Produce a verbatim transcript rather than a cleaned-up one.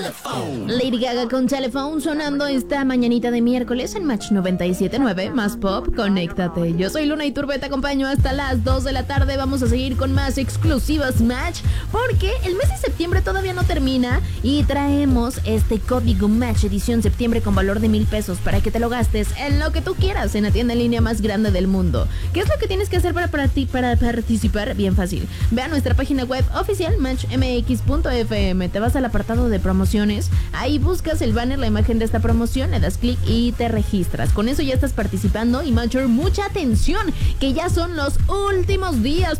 Lady Gaga con Telephone sonando esta mañanita de miércoles en Match noventa y siete punto nueve, más pop, conéctate. Yo soy Luna Iturbe, te acompaño hasta las dos de la tarde. Vamos a seguir con más exclusivas Match, porque el mes de septiembre todavía no termina y traemos este código Match edición septiembre con valor de mil pesos para que te lo gastes en lo que tú quieras en la tienda en línea más grande del mundo. ¿Qué es lo que tienes que hacer para, para, para participar? Bien fácil. Ve a nuestra página web oficial match m x punto f m, te vas al apartado de promociones, ahí buscas el banner, la imagen de esta promoción, le das clic y te registras. Con eso ya estás participando y Matcher, mucha atención, que ya son los últimos días